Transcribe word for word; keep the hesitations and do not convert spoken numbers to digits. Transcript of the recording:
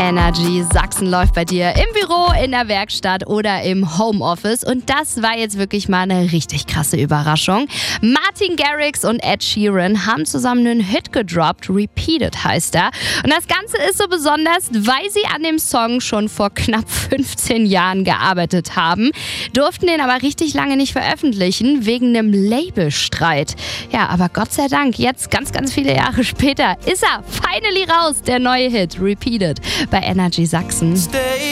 Energy Sachsen läuft bei dir im Büro, in der Werkstatt oder im Homeoffice. Und das war jetzt wirklich mal eine richtig krasse Überraschung. Martin Garrix und Ed Sheeran haben zusammen einen Hit gedroppt. Repeated heißt er. Und das Ganze ist so besonders, weil sie an dem Song schon vor knapp fünfzehn Jahren gearbeitet haben, durften den aber richtig lange nicht veröffentlichen, wegen einem Labelstreit. Ja, aber Gott sei Dank, jetzt ganz, ganz viele Jahre später ist er finally raus, der neue Hit Repeated bei Energy Sachsen.